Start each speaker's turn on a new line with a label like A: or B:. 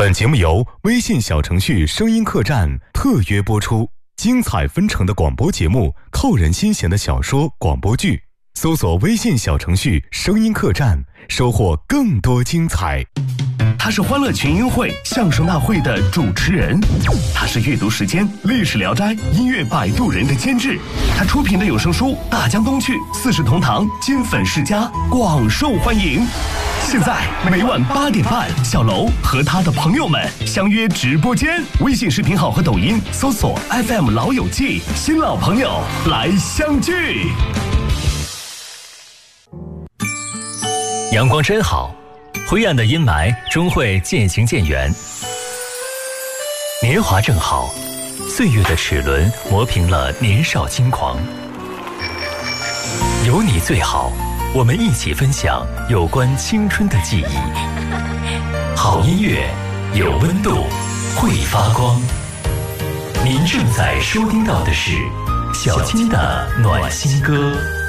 A: 本节目由微信小程序声音客栈特约播出，精彩纷呈的广播节目，扣人心弦的小说广播剧，搜索微信小程序声音客栈，收获更多精彩。
B: 他是欢乐群英会相声大会的主持人，他是阅读时间历史聊斋音乐摆渡人的监制，他出品的有声书大江东去四世同堂金粉世家广受欢迎。现在每晚8点半，小楼和他的朋友们相约直播间，微信视频号和抖音搜索 FM 老友记，新老朋友来相聚。
C: 阳光真好，灰暗的阴霾终会渐行渐远。年华正好，岁月的齿轮磨平了年少轻狂。有你最好，我们一起分享有关青春的记忆。好音乐，有温度，会发光。您正在收听到的是小金的暖心歌。